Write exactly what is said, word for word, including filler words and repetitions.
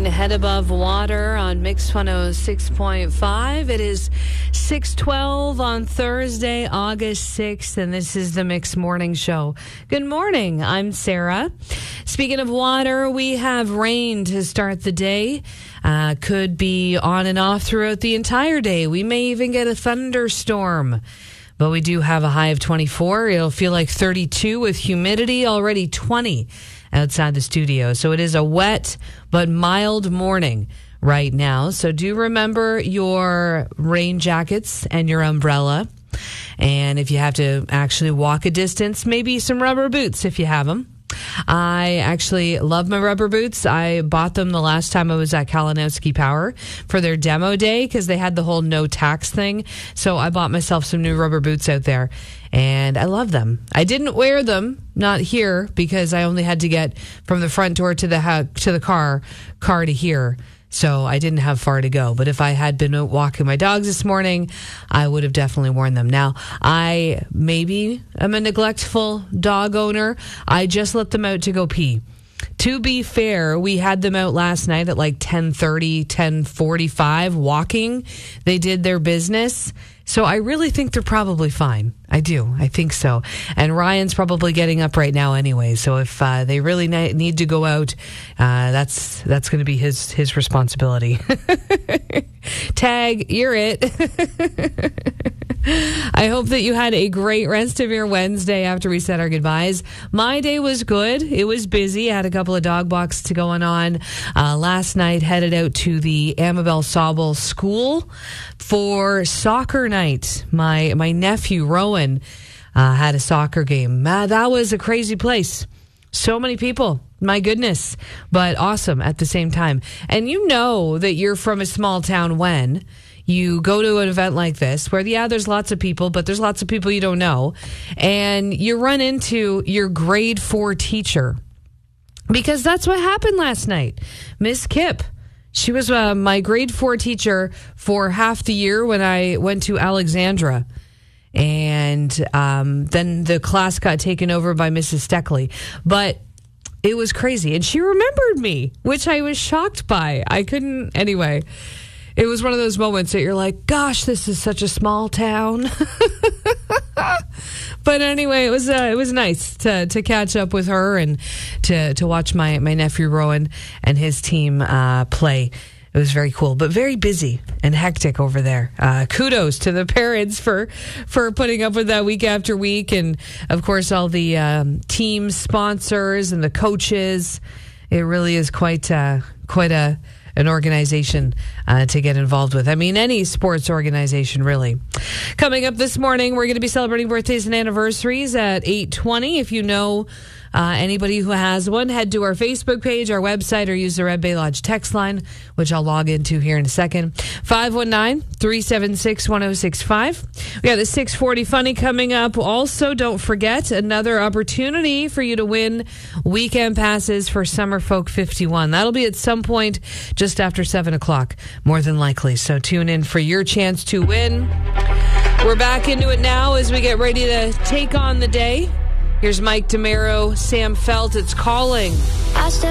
Head Above Water on Mix one oh six point five. It is six twelve on Thursday, August sixth, and this is the Mix Morning Show. Good morning. I'm Sarah. Speaking of water, we have rain to start the day. Uh, could be on and off throughout the entire day. We may even get a thunderstorm. But we do have a high of twenty-four. It'll feel like thirty-two with humidity already twenty outside the studio. So it is a wet but mild morning right now. So do remember your rain jackets and your umbrella. And if you have to actually walk a distance, maybe some rubber boots if you have them. I actually love my rubber boots. I bought them the last time I was at Kalinowski Power for their demo day because they had the whole no tax thing. So I bought myself some new rubber boots out there, and I love them. I didn't wear them, not here, because I only had to get from the front door to the ha- to the car, car to here. So I didn't have far to go. But if I had been walking my dogs this morning, I would have definitely worn them. Now, I maybe am a neglectful dog owner. I just let them out to go pee. To be fair, we had them out last night at like ten thirty, ten forty-five walking. They did their business. So I really think they're probably fine. I do. I think so. And Ryan's probably getting up right now anyway. So if uh, they really ne- need to go out, uh, that's that's going to be his his responsibility. Tag, you're it. I hope that you had a great rest of your Wednesday after we said our goodbyes. My day was good. It was busy. I had a couple of dog walks to going on. Uh, last night, headed out to the Amabel Sobel School for soccer night. My my nephew, Rowan, uh, had a soccer game. Uh, that was a crazy place. So many people. My goodness. But awesome at the same time. And you know that you're from a small town when you go to an event like this where, yeah, there's lots of people, but there's lots of people you don't know. And you run into your grade four teacher. Because that's what happened last night. Miss Kipp. She was uh, my grade four teacher for half the year when I went to Alexandra. And um, then the class got taken over by Missus Steckley. But it was crazy. And she remembered me, which I was shocked by. I couldn't, anyway. It was one of those moments that you're like, gosh, this is such a small town. But anyway, it was uh, it was nice to to catch up with her and to, to watch my, my nephew Rowan and his team uh, play. It was very cool, but very busy and hectic over there. Uh, kudos to the parents for for putting up with that week after week. And, of course, all the um, team sponsors and the coaches. It really is quite, uh, quite a... an organization uh, to get involved with. I mean, any sports organization, really. Coming up this morning, we're going to be celebrating birthdays and anniversaries at eight twenty. If you know uh, anybody who has one, head to our Facebook page, our website, or use the Red Bay Lodge text line, which I'll log into here in a second. five one nine, three seven six, one oh six five. We got the six forty Funny coming up. Also, don't forget, another opportunity for you to win weekend passes for Summer Folk fifty-one. That'll be at some point just after seven o'clock, more than likely. So tune in for your chance to win. We're back into it now as we get ready to take on the day. Here's Mike DeMero, Sam Felt. It's Calling.